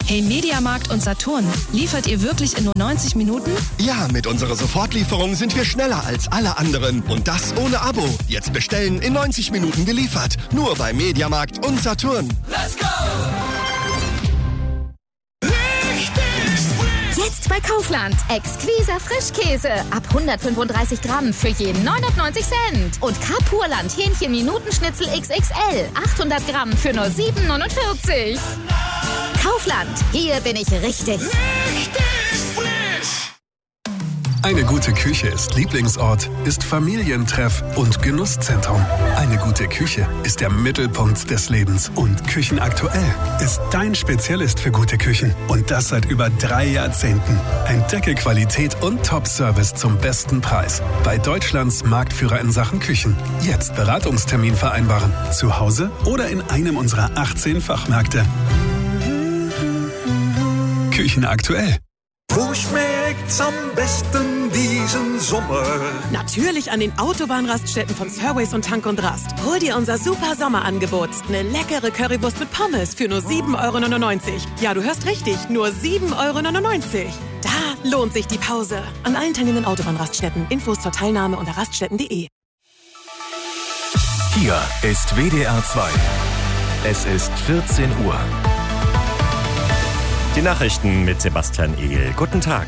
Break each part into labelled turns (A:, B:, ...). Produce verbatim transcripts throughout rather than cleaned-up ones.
A: Hey Mediamarkt und Saturn, liefert ihr wirklich in nur neunzig Minuten?
B: Ja, mit unserer Sofortlieferung sind wir schneller als alle anderen. Und das ohne Abo. Jetzt bestellen, in neunzig Minuten geliefert. Nur bei Mediamarkt und Saturn.
C: Let's go!
D: Jetzt bei Kaufland. Exquiser Frischkäse. Ab hundertfünfunddreißig Gramm für jeden neunundneunzig Cent. Und Kapurland Hähnchen-Minutenschnitzel X X L. achthundert Gramm für nur sieben neunundvierzig. Kaufland. Hier bin ich richtig.
C: Richtig frisch.
E: Eine gute Küche ist Lieblingsort, ist Familientreff und Genusszentrum. Eine gute Küche ist der Mittelpunkt des Lebens. Und Küchenaktuell ist dein Spezialist für gute Küchen. Und das seit über drei Jahrzehnten. Entdecke Qualität und Top-Service zum besten Preis. Bei Deutschlands Marktführer in Sachen Küchen. Jetzt Beratungstermin vereinbaren. Zu Hause oder in einem unserer achtzehn Fachmärkte. Küchenaktuell.
F: Wo schmeckt's am besten diesen Sommer?
G: Natürlich an den Autobahnraststätten von Surways und Tank und Rast. Hol dir unser super Sommerangebot. Eine leckere Currywurst mit Pommes für nur sieben Euro neunundneunzig. Ja, du hörst richtig, nur sieben Euro neunundneunzig. Da lohnt sich die Pause. An allen teilnehmenden Autobahnraststätten. Infos zur Teilnahme unter raststätten punkt de.
H: Hier ist W D R zwei. Es ist vierzehn Uhr.
I: Die Nachrichten mit Sebastian Ehl. Guten Tag.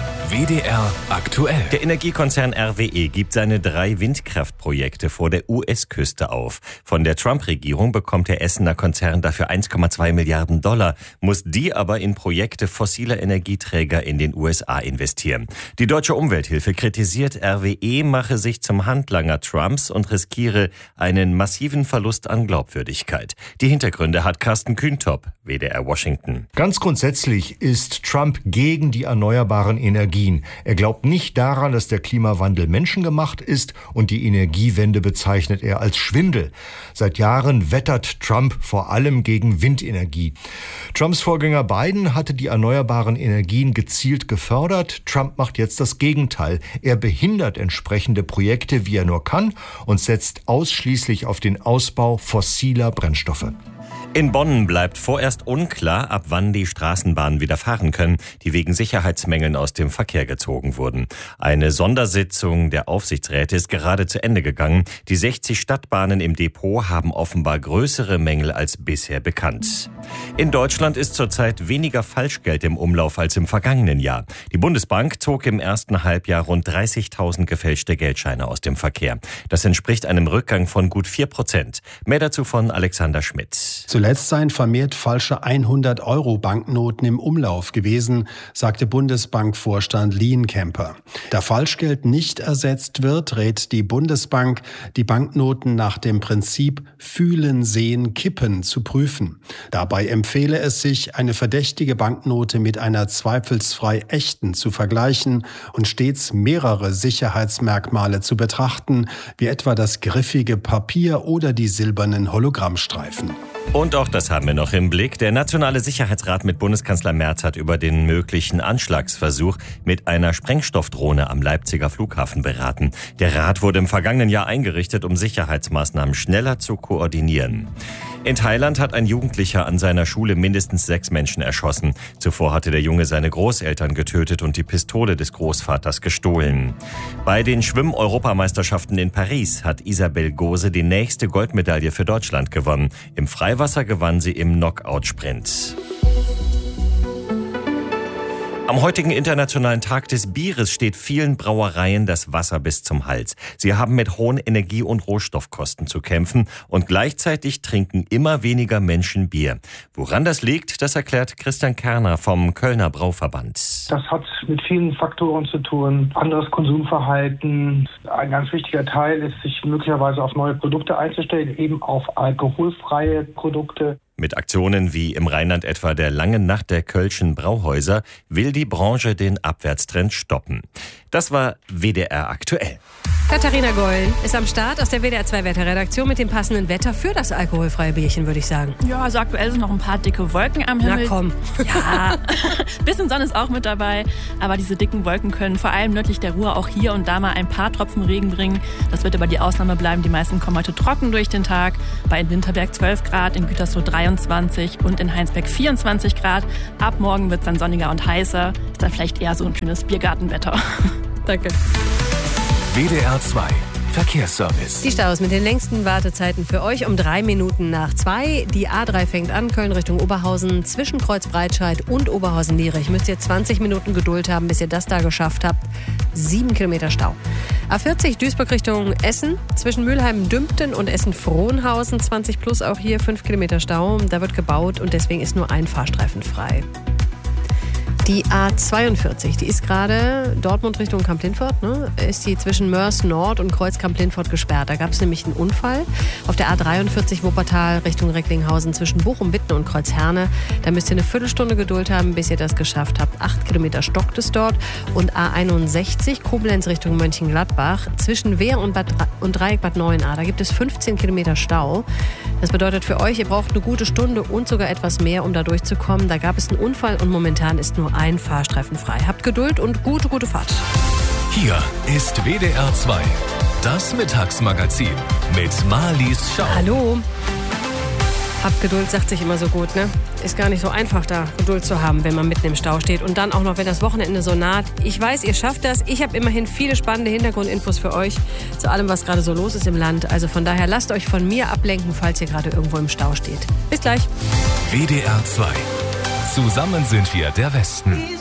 H: W D R aktuell.
I: Der Energiekonzern R W E gibt seine drei Windkraftprojekte vor der U S-Küste auf. Von der Trump-Regierung bekommt der Essener Konzern dafür eins Komma zwei Milliarden Dollar, muss die aber in Projekte fossiler Energieträger in den U S A investieren. Die Deutsche Umwelthilfe kritisiert, R W E mache sich zum Handlanger Trumps und riskiere einen massiven Verlust an Glaubwürdigkeit. Die Hintergründe hat Carsten Kühntop, W D R Washington.
J: Ganz grundsätzlich ist Trump gegen die erneuerbaren Energien. Er glaubt nicht daran, dass der Klimawandel menschengemacht ist, und die Energiewende bezeichnet er als Schwindel. Seit Jahren wettert Trump vor allem gegen Windenergie. Trumps Vorgänger Biden hatte die erneuerbaren Energien gezielt gefördert. Trump macht jetzt das Gegenteil. Er behindert entsprechende Projekte, wie er nur kann, und setzt ausschließlich auf den Ausbau fossiler Brennstoffe.
I: In Bonn bleibt vorerst unklar, ab wann die Straßenbahnen wieder fahren können, die wegen Sicherheitsmängeln aus dem Verkehr gezogen wurden. Eine Sondersitzung der Aufsichtsräte ist gerade zu Ende gegangen. Die sechzig Stadtbahnen im Depot haben offenbar größere Mängel als bisher bekannt. In Deutschland ist zurzeit weniger Falschgeld im Umlauf als im vergangenen Jahr. Die Bundesbank zog im ersten Halbjahr rund dreißigtausend gefälschte Geldscheine aus dem Verkehr. Das entspricht einem Rückgang von gut vier Prozent. Mehr dazu von Alexander Schmidt.
K: Zuletzt seien vermehrt falsche hundert-Euro-Banknoten im Umlauf gewesen, sagte Bundesbankvorstand Lienkemper. Da Falschgeld nicht ersetzt wird, rät die Bundesbank, die Banknoten nach dem Prinzip Fühlen, Sehen, Kippen zu prüfen. Dabei empfehle es sich, eine verdächtige Banknote mit einer zweifelsfrei echten zu vergleichen und stets mehrere Sicherheitsmerkmale zu betrachten, wie etwa das griffige Papier oder die silbernen Hologrammstreifen.
I: Und auch das haben wir noch im Blick. Der Nationale Sicherheitsrat mit Bundeskanzler Merz hat über den möglichen Anschlagsversuch mit einer Sprengstoffdrohne am Leipziger Flughafen beraten. Der Rat wurde im vergangenen Jahr eingerichtet, um Sicherheitsmaßnahmen schneller zu koordinieren. In Thailand hat ein Jugendlicher an seiner Schule mindestens sechs Menschen erschossen. Zuvor hatte der Junge seine Großeltern getötet und die Pistole des Großvaters gestohlen. Bei den Schwimm-Europameisterschaften in Paris hat Isabel Gose die nächste Goldmedaille für Deutschland gewonnen. Im Freiwasser gewann sie im Knockout-Sprint. Am heutigen Internationalen Tag des Bieres steht vielen Brauereien das Wasser bis zum Hals. Sie haben mit hohen Energie- und Rohstoffkosten zu kämpfen und gleichzeitig trinken immer weniger Menschen Bier. Woran das liegt, das erklärt Christian Kerner vom Kölner Brauverband.
L: Das hat mit vielen Faktoren zu tun. Anderes Konsumverhalten. Ein ganz wichtiger Teil ist, sich möglicherweise auf neue Produkte einzustellen, eben auf alkoholfreie Produkte.
I: Mit Aktionen wie im Rheinland etwa der Langen Nacht der Kölschen Brauhäuser will die Branche den Abwärtstrend stoppen. Das war W D R aktuell.
M: Katharina Goll ist am Start aus der W D R zwei Wetterredaktion mit dem passenden Wetter für das alkoholfreie Bierchen, würde ich sagen.
N: Ja, also aktuell sind noch ein paar dicke Wolken am Himmel.
M: Na komm.
N: Ja, bisschen Sonne ist auch mit dabei. Aber diese dicken Wolken können vor allem nördlich der Ruhr auch hier und da mal ein paar Tropfen Regen bringen. Das wird aber die Ausnahme bleiben. Die meisten kommen heute trocken durch den Tag. Bei Winterberg zwölf Grad, in Gütersloh dreiundzwanzig und in Heinsberg vierundzwanzig Grad. Ab morgen wird es dann sonniger und heißer. Ist dann vielleicht eher so ein schönes Biergartenwetter.
M: Danke.
H: W D R zwei Verkehrsservice.
M: Die Staus mit den längsten Wartezeiten für euch um drei Minuten nach zwei. Die A drei fängt an, Köln Richtung Oberhausen, zwischen Kreuzbreitscheid und Oberhausen-Lierich. Müsst ihr zwanzig Minuten Geduld haben, bis ihr das da geschafft habt. Sieben Kilometer Stau. A vierzig Duisburg Richtung Essen, zwischen Mülheim-Dümpten und Essen-Frohnhausen, zwanzig plus auch hier, fünf Kilometer Stau. Da wird gebaut und deswegen ist nur ein Fahrstreifen frei. Die A zweiundvierzig, die ist gerade Dortmund Richtung Kamp-Lindfort, ne? Ist die zwischen Mörs Nord und Kreuz Kamp-Lindfort gesperrt. Da gab es nämlich einen Unfall. Auf der A dreiundvierzig Wuppertal Richtung Recklinghausen zwischen Bochum, Witten und Kreuzherne. Da müsst ihr eine Viertelstunde Geduld haben, bis ihr das geschafft habt. Acht Kilometer stockt es dort. Und A einundsechzig Koblenz Richtung Mönchengladbach zwischen Wehr und, Bad und Dreieck Bad Neuenahr. Da gibt es fünfzehn Kilometer Stau. Das bedeutet für euch, ihr braucht eine gute Stunde und sogar etwas mehr, um da durchzukommen. Da gab es einen Unfall und momentan ist nur ein Fahrstreifen frei. Habt Geduld und gute, gute Fahrt.
H: Hier ist W D R zwei, das Mittagsmagazin mit Marlies Schau.
M: Hallo. Habt Geduld, sagt sich immer so gut, ne? Ist gar nicht so einfach, da Geduld zu haben, wenn man mitten im Stau steht. Und dann auch noch, wenn das Wochenende so naht. Ich weiß, ihr schafft das. Ich habe immerhin viele spannende Hintergrundinfos für euch zu allem, was gerade so los ist im Land. Also von daher lasst euch von mir ablenken, falls ihr gerade irgendwo im Stau steht. Bis gleich.
H: W D R zwei. Zusammen sind wir der Westen.